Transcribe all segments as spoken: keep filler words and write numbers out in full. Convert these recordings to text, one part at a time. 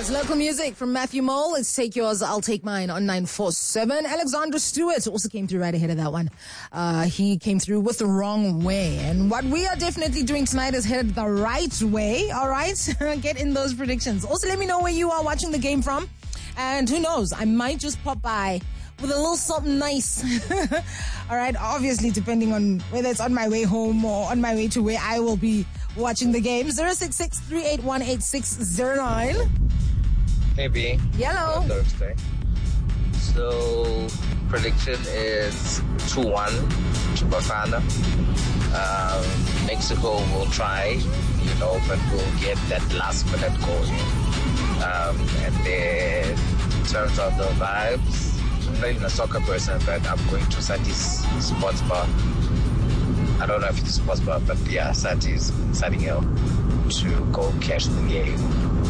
It's local music from Matthew Mole. Let's take yours, I'll take mine on nine four seven. Alexander Stewart also came through right ahead of that one. Uh, he came through with the wrong way. And what we are definitely doing tonight is headed the right way, all right? Get in those predictions. Also, let me know where you are watching the game from. And who knows, I might just pop by with a little something nice. All right, obviously, depending on whether it's on my way home or on my way to where I will be watching the game. zero six six, three eight one, eight six zero nine. Hey, B. Yellow. Thursday. So, prediction is two one to Bafana. Um, Mexico will try, you know, but will get that last minute goal. Um, and then, in terms of the vibes, I'm not even a soccer person, but I'm going to Sati's sports bar. I don't know if it's a sports bar, but yeah, Sati's Sati Hill to go catch the game.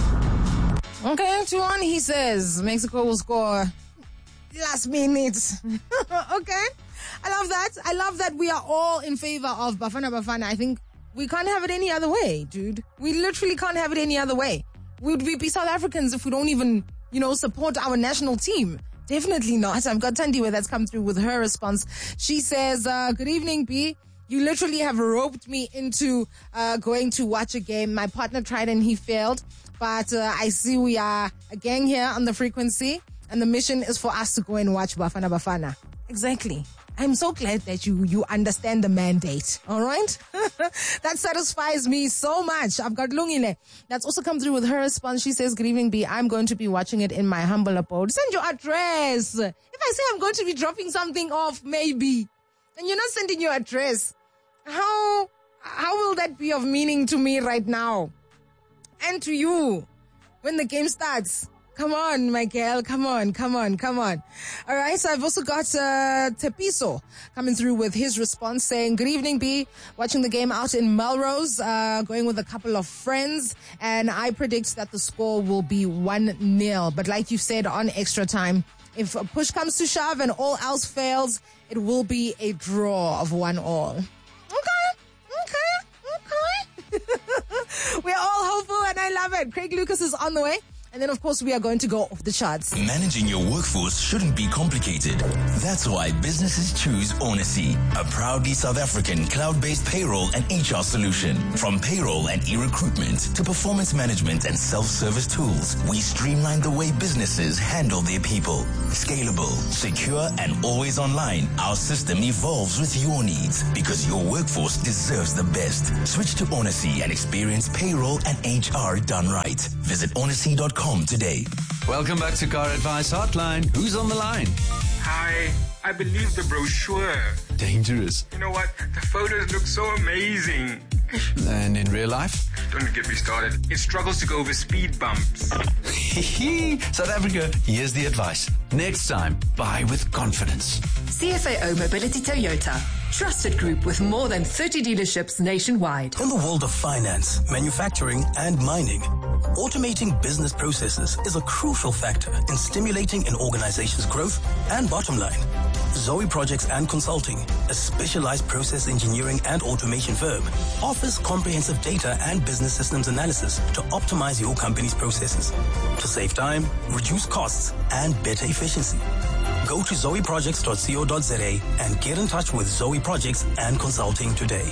Okay, two one, he says Mexico will score last minute. Okay, I love that. I love that we are all in favor of Bafana Bafana. I think we can't have it any other way, dude. We literally can't have it any other way. Would we be South Africans if we don't even, you know, support our national team? Definitely not. I've got Tandiwe that's come through with her response. She says, uh, good evening, B. You literally have roped me into uh, going to watch a game. My partner tried and he failed. But uh, I see we are a gang here on the frequency. And the mission is for us to go and watch Bafana Bafana. Exactly. I'm so glad that you, you understand the mandate. All right? That satisfies me so much. I've got Lungile. That's also come through with her response. She says, good evening, B. I'm going to be watching it in my humble abode. Send your address. If I say I'm going to be dropping something off, maybe, and you're not sending your address, how, how will that be of meaning to me right now? And to you when the game starts? Come on, my girl. Come on, come on, come on. All right. So I've also got uh, Tepiso coming through with his response saying, good evening, B. Watching the game out in Melrose, uh, going with a couple of friends. And I predict that the score will be one nil. But like you said, on extra time, if a push comes to shove and all else fails, it will be a draw of one all. Okay. Okay. Okay. We're all hopeful and I love it. Craig Lucas is on the way. And then, of course, we are going to go off the charts. Managing your workforce shouldn't be complicated. That's why businesses choose Onacy, a proudly South African cloud-based payroll and H R solution. From payroll and e-recruitment to performance management and self-service tools, we streamline the way businesses handle their people. Scalable, secure, and always online, our system evolves with your needs because your workforce deserves the best. Switch to Onacy and experience payroll and H R done right. Visit onacy dot com today. Welcome back to Car Advice Hotline. Who's on the line? Hi, I believe the brochure. Dangerous. You know what? The photos look so amazing. And in real life? Don't get me started. It struggles to go over speed bumps. South Africa, here's the advice. Next time, buy with confidence. C F A O Mobility Toyota. Trusted group with more than thirty dealerships nationwide. In the world of finance, manufacturing, and mining, automating business processes is a crucial factor in stimulating an organization's growth and bottom line. Zoe Projects and Consulting, a specialized process engineering and automation firm, offers comprehensive data and business systems analysis to optimize your company's processes, to save time, reduce costs, and better efficiency. Go to zoe projects dot co dot za and get in touch with Zoe Projects and Consulting today.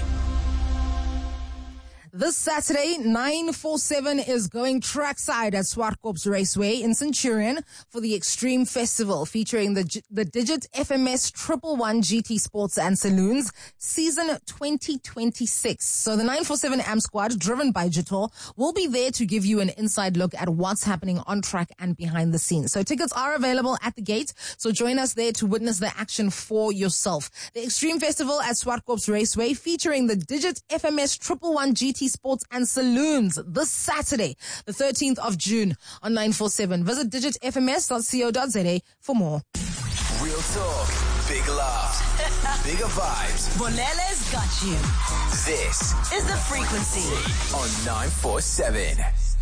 This Saturday, nine four seven is going trackside at Swartkops Raceway in Centurion for the Extreme Festival featuring the the Digit F M S Triple One G T Sports and Saloons season twenty twenty-six. So the nine four seven A M squad, driven by Jitor, will be there to give you an inside look at what's happening on track and behind the scenes. So tickets are available at the gate. So join us there to witness the action for yourself. The Extreme Festival at Swartkops Raceway featuring the Digit F M S Triple One G T Sports and Saloons this Saturday, the thirteenth of June on nine four seven. Visit digit f m s dot co dot za for more. Real talk, big laughs, bigger vibes. Bolele's got you. This is The Frequency on nine four seven.